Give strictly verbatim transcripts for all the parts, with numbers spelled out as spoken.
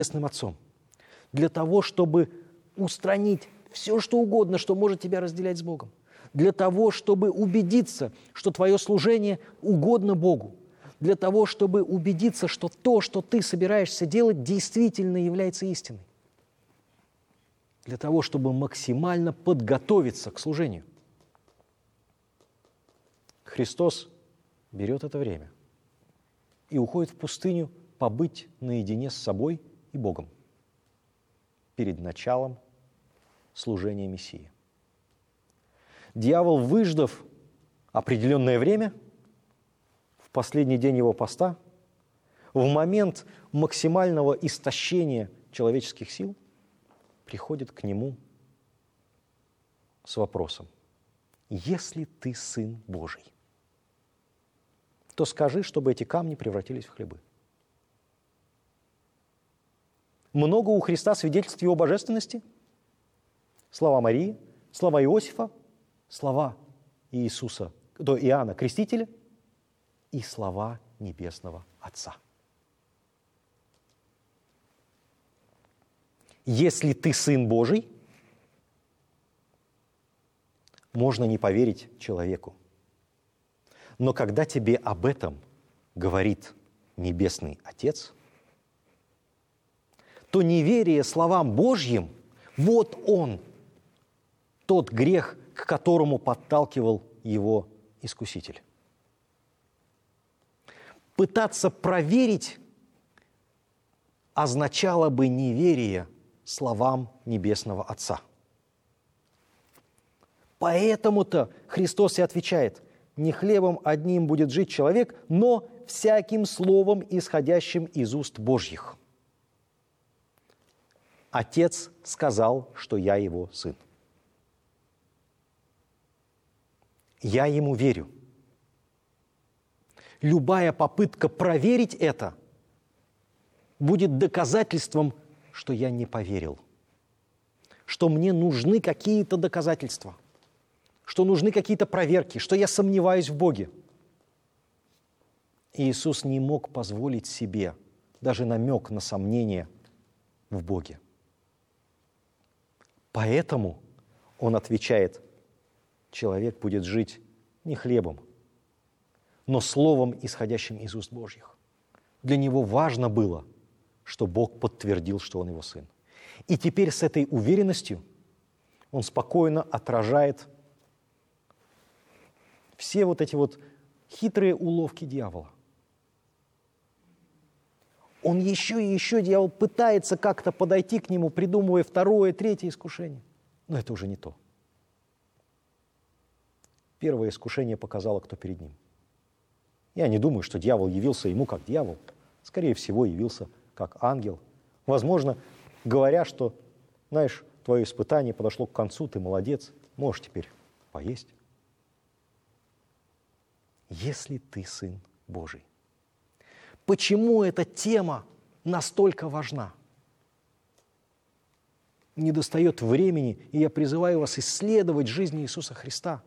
Небесным Отцом, для того, чтобы устранить все, что угодно, что может тебя разделять с Богом, для того, чтобы убедиться, что твое служение угодно Богу, для того, чтобы убедиться, что то, что ты собираешься делать, действительно является истиной, для того, чтобы максимально подготовиться к служению. Христос берет это время и уходит в пустыню побыть наедине с собой и Богом перед началом служения Мессии. Дьявол, выждав определенное время, в последний день его поста, в момент максимального истощения человеческих сил, приходит к нему с вопросом: «Если ты Сын Божий, то скажи, чтобы эти камни превратились в хлебы». Много у Христа свидетельств Его божественности? Слова Марии, слова Иосифа, слова Иисуса, то Иоанна Крестителя и слова Небесного Отца. Если ты Сын Божий, можно не поверить человеку. Но когда тебе об этом говорит Небесный Отец, то неверие словам Божьим, вот он, тот грех, к которому подталкивал его Искуситель. Пытаться проверить означало бы неверие словам Небесного Отца. Поэтому-то Христос и отвечает: «Не хлебом одним будет жить человек, но всяким словом, исходящим из уст Божьих. Отец сказал, что я его сын. Я ему верю. Любая попытка проверить это будет доказательством, что я не поверил, что мне нужны какие-то доказательства, что нужны какие-то проверки, что я сомневаюсь в Боге». Иисус не мог позволить себе даже намек на сомнение в Боге. Поэтому Он отвечает: человек будет жить не хлебом, но словом, исходящим из уст Божьих. Для Него важно было, что Бог подтвердил, что Он Его Сын. И теперь с этой уверенностью Он спокойно отражает все вот эти вот хитрые уловки дьявола. Он еще и еще, дьявол, пытается как-то подойти к нему, придумывая второе, третье искушение. Но это уже не то. Первое искушение показало, кто перед ним. Я не думаю, что дьявол явился ему как дьявол. Скорее всего, явился как ангел. Возможно, говоря, что, знаешь, твое испытание подошло к концу, ты молодец, можешь теперь поесть. Если ты Сын Божий. Почему эта тема настолько важна? Недостает времени, и я призываю вас исследовать жизнь Иисуса Христа,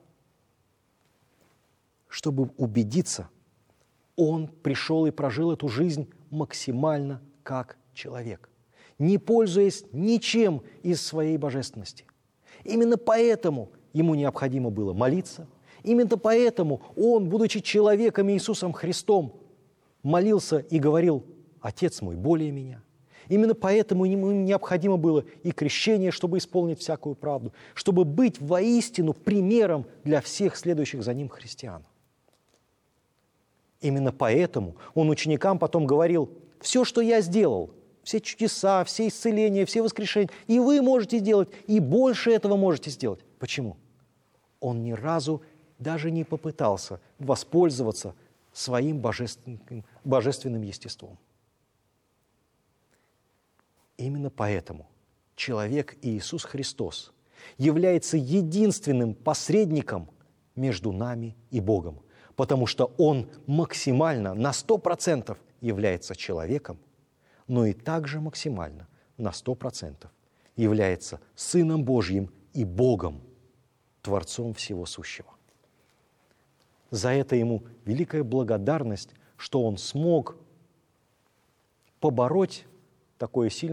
чтобы убедиться, Он пришел и прожил эту жизнь максимально как человек, не пользуясь ничем из своей божественности. Именно поэтому Ему необходимо было молиться, именно поэтому Он, будучи человеком Иисусом Христом, молился и говорил: «Отец мой более меня». Именно поэтому ему необходимо было и крещение, чтобы исполнить всякую правду, чтобы быть воистину примером для всех следующих за ним христиан. Именно поэтому он ученикам потом говорил: «Все, что я сделал, все чудеса, все исцеления, все воскрешения, и вы можете сделать, и больше этого можете сделать». Почему? Он ни разу даже не попытался воспользоваться своим божественным, божественным естеством. Именно поэтому человек Иисус Христос является единственным посредником между нами и Богом, потому что Он максимально на сто процентов является человеком, но и также максимально на сто процентов является Сыном Божьим и Богом, Творцом всего сущего. За это Ему великая благодарность, что Он смог побороть, такое сильное